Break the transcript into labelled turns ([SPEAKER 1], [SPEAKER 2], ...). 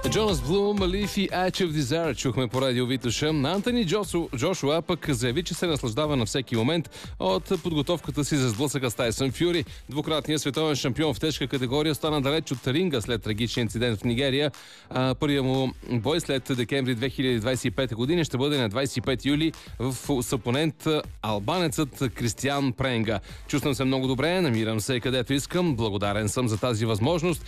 [SPEAKER 1] Джонас Блум, Leaf и Edge of Desire чухме по радио Витоша. Антони Джошуа пък заяви, че се наслаждава на всеки момент от подготовката си за сблъсъка с Тайсън Фюри. Двукратният световен шампион в тежка категория стана далеч от ринга след трагичен инцидент в Нигерия. Първият му бой след декември 2025 година ще бъде на 25 юли с опонент албанецът Кристиан Пренга. Чувствам се много добре, намирам се където искам, благодарен съм за тази възможност